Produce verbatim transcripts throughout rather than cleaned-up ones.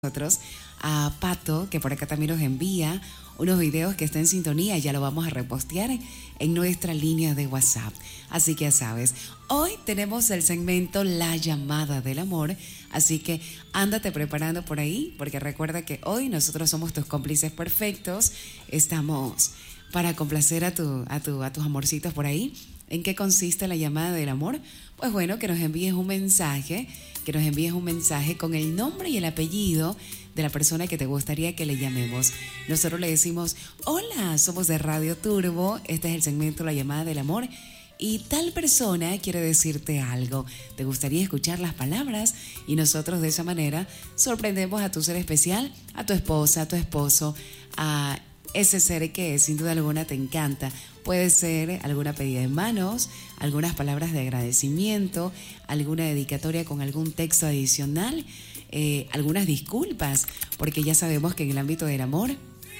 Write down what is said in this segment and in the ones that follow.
nosotros a Pato, que por acá también nos envía unos videos que está en sintonía. Ya lo vamos a repostear en nuestra línea de WhatsApp. Así que ya sabes, hoy tenemos el segmento La Llamada del Amor. Así que ándate preparando por ahí, porque recuerda que hoy nosotros somos tus cómplices perfectos. Estamos para complacer a, tu, a, tu, a tus amorcitos por ahí. ¿En qué consiste la llamada del amor? Pues bueno, que nos envíes un mensaje, que nos envíes un mensaje con el nombre y el apellido de la persona que te gustaría que le llamemos. Nosotros le decimos, hola, somos de Radio Turbo, este es el segmento La Llamada del Amor, y tal persona quiere decirte algo. ¿Te gustaría escuchar las palabras? Y nosotros de esa manera sorprendemos a tu ser especial, a tu esposa, a tu esposo, a ese ser que sin duda alguna te encanta. Puede ser alguna pedida de manos, algunas palabras de agradecimiento, alguna dedicatoria con algún texto adicional, eh, algunas disculpas, porque ya sabemos que en el ámbito del amor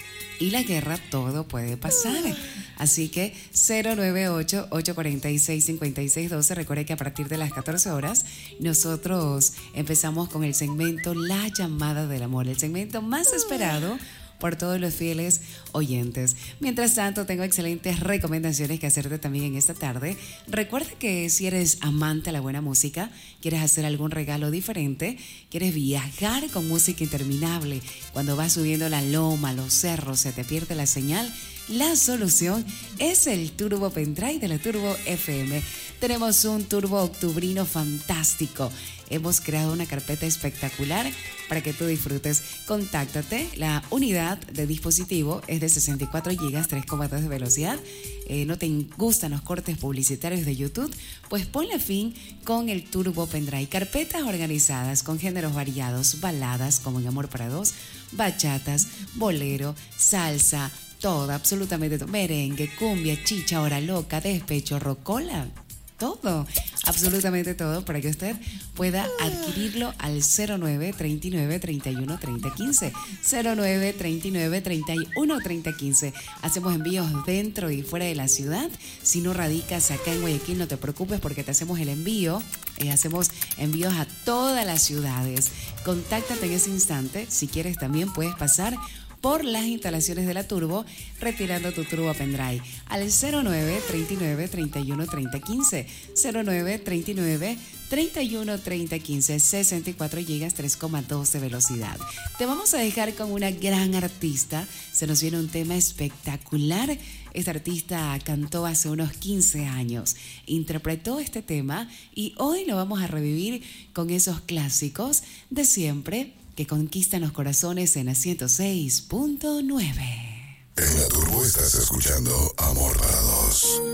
y la guerra todo puede pasar. Así que cero nueve ocho, ocho cuatro seis, cinco seis uno dos. Recuerda que a partir de las catorce horas nosotros empezamos con el segmento La Llamada del Amor, el segmento más esperado por todos los fieles oyentes. Mientras tanto, tengo excelentes recomendaciones que hacerte también en esta tarde. Recuerda que si eres amante a la buena música, quieres hacer algún regalo diferente, quieres viajar con música interminable, cuando vas subiendo la loma, los cerros, se te pierde la señal, la solución es el Turbo Pendrive de la Turbo F M. Tenemos un Turbo Octubrino fantástico. Hemos creado una carpeta espectacular para que tú disfrutes. Contáctate. La unidad de dispositivo es de sesenta y cuatro gigas, tres coma dos de velocidad. Eh, ¿No te gustan los cortes publicitarios de YouTube? Pues ponle fin con el Turbo Pendrive. Carpetas organizadas con géneros variados, baladas como En Amor para Dos, bachatas, bolero, salsa, todo, absolutamente todo. Merengue, cumbia, chicha, hora loca, despecho, rocola. Todo, absolutamente todo, para que usted pueda adquirirlo al cero nueve, treinta y nueve, treinta y uno, treinta, quince. cero nueve, treinta y nueve, treinta y uno, treinta, quince. Hacemos envíos dentro y fuera de la ciudad. Si no radicas acá en Guayaquil, no te preocupes porque te hacemos el envío. Eh, hacemos envíos a todas las ciudades. Contáctate en ese instante. Si quieres, también puedes pasar por las instalaciones de la Turbo, retirando tu Turbo Pendrive al cero nueve, treinta y nueve, treinta y uno, treinta, quince, cero nueve, treinta y nueve, treinta y uno, treinta, quince, sesenta y cuatro gigas, tres coma dos de velocidad. Te vamos a dejar con una gran artista. Se nos viene un tema espectacular. Esta artista cantó hace unos quince años, interpretó este tema y hoy lo vamos a revivir con esos clásicos de siempre que conquistan los corazones en la ciento seis punto nueve. En la Turbo estás escuchando Amor para Dos.